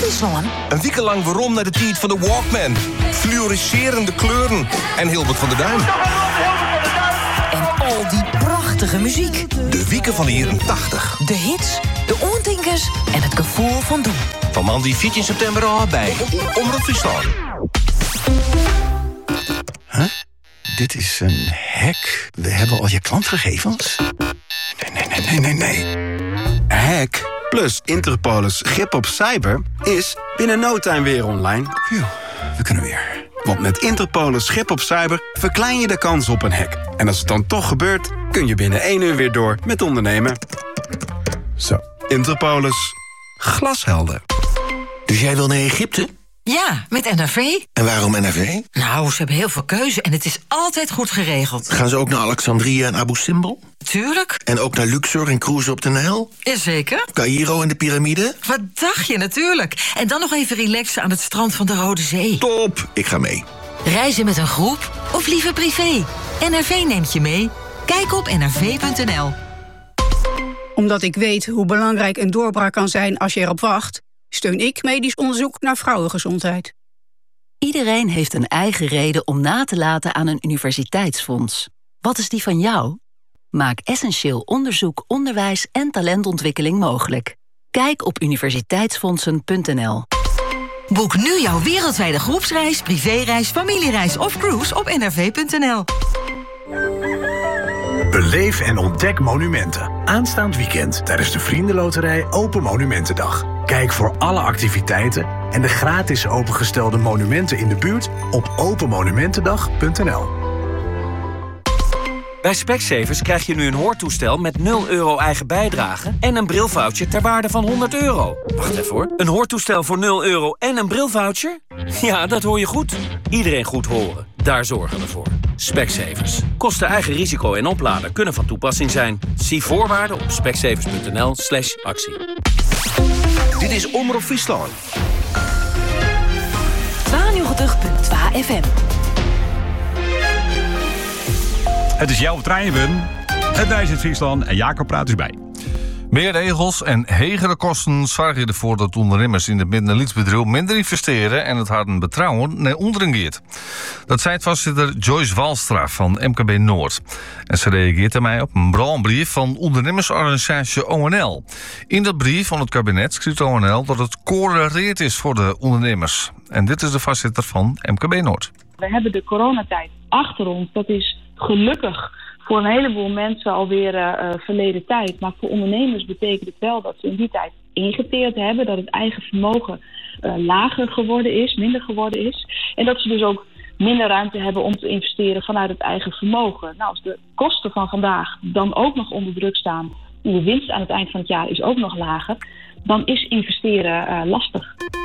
Friesland. Een weekenlang waarom naar de tijd van de Walkman. Fluoriserende kleuren en Hilbert van der Duin. En al die prachtige muziek. De wieken van de jaren 80. De hits, de oortinkers en het gevoel van doen. Van man die 14 september al bij Omroep Friesland. Huh? Dit is een hack. We hebben al je klantgegevens? Nee. Hack plus Interpolis grip op cyber is binnen no time weer online. Phew, we kunnen weer. Want met Interpolis grip op cyber verklein je de kans op een hack. En als het dan toch gebeurt, kun je binnen 1 uur weer door met ondernemen. Zo, Interpolis. Glashelder. Dus jij wil naar Egypte? Ja, met NRV. En waarom NRV? Nou, ze hebben heel veel keuze en het is altijd goed geregeld. Gaan ze ook naar Alexandria en Abu Simbel? Tuurlijk. En ook naar Luxor en cruisen op de Nijl? Jazeker. Caïro en de piramide? Wat dacht je, natuurlijk. En dan nog even relaxen aan het strand van de Rode Zee. Top, ik ga mee. Reizen met een groep of liever privé? NRV neemt je mee. Kijk op nrv.nl. Omdat ik weet hoe belangrijk een doorbraak kan zijn als je erop wacht, steun ik medisch onderzoek naar vrouwengezondheid. Iedereen heeft een eigen reden om na te laten aan een universiteitsfonds. Wat is die van jou? Maak essentieel onderzoek, onderwijs en talentontwikkeling mogelijk. Kijk op universiteitsfondsen.nl. Boek nu jouw wereldwijde groepsreis, privéreis, familiereis of cruise op nrv.nl. Beleef en ontdek monumenten. Aanstaand weekend tijdens de Vriendenloterij Open Monumentendag. Kijk voor alle activiteiten en de gratis opengestelde monumenten in de buurt op openmonumentendag.nl. Bij Specsavers krijg je nu een hoortoestel met 0 euro eigen bijdrage en een brilvoucher ter waarde van €100. Wacht even hoor. Een hoortoestel voor 0 euro en een brilvoucher? Ja, dat hoor je goed. Iedereen goed horen. Daar zorgen we voor. Specsavers. Kosten eigen risico en oplader kunnen van toepassing zijn. Zie voorwaarden op specsavers.nl/actie. Dit is Omroep Friesland. 92.2 FM. Het is jouw treinen. Het wijst in Friesland en Jacob praat dus bij. Meer regels en hegere kosten zorgen ervoor dat ondernemers in het midden- en lietsbedrijf minder investeren en het harde betrouwen naar onderen gaat. Dat zei voorzitter Joyce Walstra van MKB Noord. En ze reageert daarmee op een brandbrief van ondernemersorganisatie ONL. In dat brief van het kabinet schrijft ONL dat het correleerd is voor de ondernemers. En dit is de voorzitter van MKB Noord. We hebben de coronatijd achter ons. Dat is gelukkig voor een heleboel mensen alweer verleden tijd. Maar voor ondernemers betekent het wel dat ze in die tijd ingeteerd hebben. Dat het eigen vermogen lager geworden is, minder geworden is. En dat ze dus ook minder ruimte hebben om te investeren vanuit het eigen vermogen. Nou, als de kosten van vandaag dan ook nog onder druk staan en de winst aan het eind van het jaar is ook nog lager, dan is investeren lastig.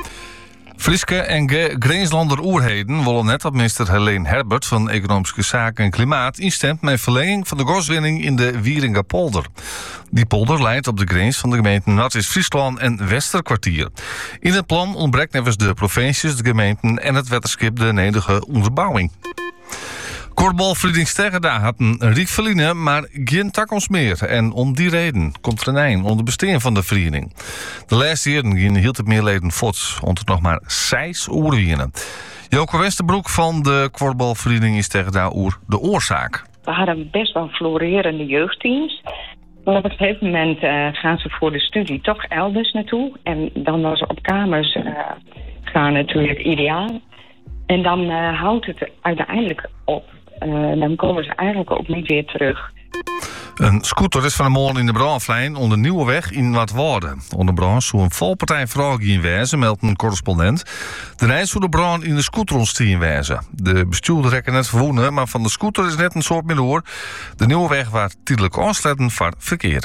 Frieske en Greenslander oerheden willen net dat minister Helene Herbert van Economische Zaken en Klimaat instemt met verlenging van de gaswinning in de Wieringerpolder. Die polder leidt op de grens van de gemeenten Noord-Friesland en Westerkwartier. In het plan ontbreekt nevens de provincies, de gemeenten en het waterschip de nodige onderbouwing. Korfbalvereniging Sterrendaag had een riek verliezen, maar geen toekomst meer. En om die reden komt er een eind onder bestuur van de vereniging. De laatste jaren hield het meer leden voort, onder nog maar 6 oorwienen. Joko Westerbroek van de korfbalvereniging Sterrendaag oer de oorzaak. We hadden best wel florerende jeugdteams. Maar op een gegeven moment gaan ze voor de studie toch elders naartoe. En dan was op kamers gaan natuurlijk ideaal. En dan houdt het uiteindelijk op. Dan komen ze eigenlijk ook niet weer terug. Een scooter is van de morgen in de brandvlijn onder Nieuweweg in Watwoorden. Onder brand zou een valpartij vraag in wezen, meldt een correspondent. De reis zou de brand in de scooter ontstien wezen. De bestuurder rekken net verwoenen, maar van de scooter is net een soort middenhoor. De Nieuweweg waar tijdelijk aansluiten voor verkeer.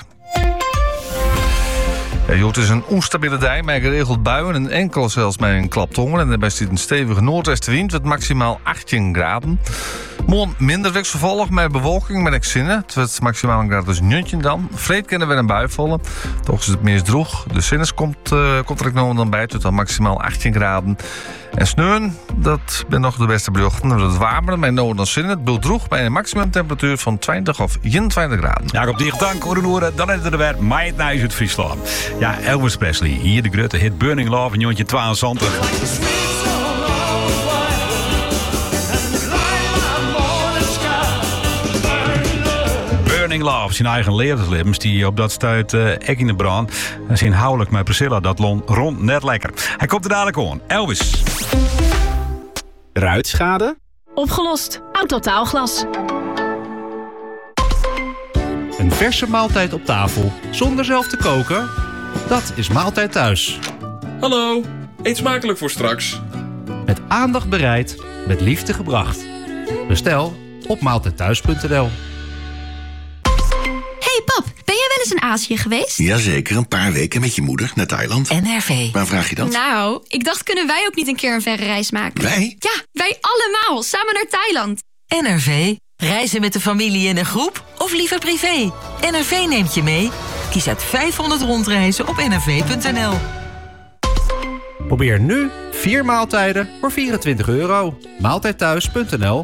Het is een onstabiele dij met geregeld buien en enkel zelfs met een klaptongen. En daarbij zit een stevige noordwestenwind met maximaal 18 graden. Morgen minder wisselvallig met bewolking met zinnen. Het wordt maximaal een graad dus 19 dan. Vreed kunnen we een bui vallen. Toch is het meest droog. De sinnes komt er ook nog dan bij tot dan maximaal 18 graden. En sneeuwen, dat ben nog de beste berichten. Het warmer met noorden dan zinnen. Het beeld droeg bij een maximumtemperatuur van 20 of 21 graden. Ja, op die dank, Oerenoeren. Dan is het er weer Might Nice uit Friesland. Ja, Elvis Presley. Hier de grote hit Burning Love in Jontje 22. Burning Love, zijn eigen levenslippens die op dat stuit ek in de brand. En zijn huwelijk met Priscilla, dat rond net lekker. Hij komt er dadelijk aan. Elvis. Ruitschade? Opgelost. Autotaalglas. Een verse maaltijd op tafel zonder zelf te koken? Dat is Maaltijd Thuis. Hallo, eet smakelijk voor straks. Met aandacht bereid, met liefde gebracht. Bestel op maaltijdthuis.nl. Hey pap, ben jij wel eens in Azië geweest? Jazeker, een paar weken met je moeder naar Thailand. NRV. Waar vraag je dat? Nou, ik dacht, kunnen wij ook niet een keer een verre reis maken? Wij? Ja, wij allemaal, samen naar Thailand. NRV. Reizen met de familie in een groep of liever privé? NRV neemt je mee. Kies uit 500 rondreizen op nrv.nl. Probeer nu 4 maaltijden voor €24. Maaltijdthuis.nl.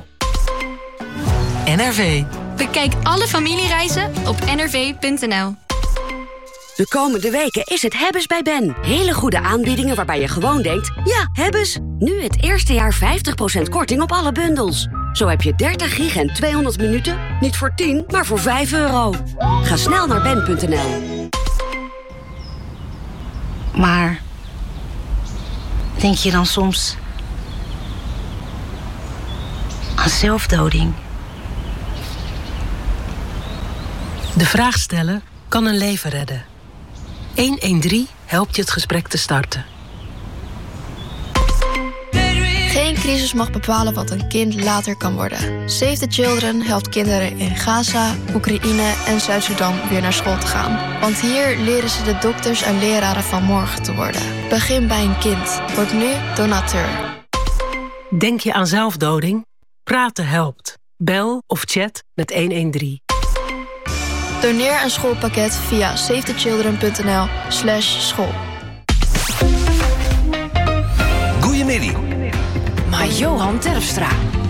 NRV. Bekijk alle familiereizen op nrv.nl. De komende weken is het Hebbes bij Ben. Hele goede aanbiedingen waarbij je gewoon denkt... ja, Hebbes. Nu het eerste jaar 50% korting op alle bundels. Zo heb je 30 gig en 200 minuten. Niet voor 10, maar voor €5. Ga snel naar ben.nl. Maar denk je dan soms aan zelfdoding? De vraag stellen kan een leven redden. 113 helpt je het gesprek te starten. Geen crisis mag bepalen wat een kind later kan worden. Save the Children helpt kinderen in Gaza, Oekraïne en Zuid-Sudan weer naar school te gaan. Want hier leren ze de dokters en leraren van morgen te worden. Begin bij een kind. Word nu donateur. Denk je aan zelfdoding? Praten helpt. Bel of chat met 113. Doneer een schoolpakket via savethechildren.nl/school. Goedemiddag. Maar Johan Terpstra,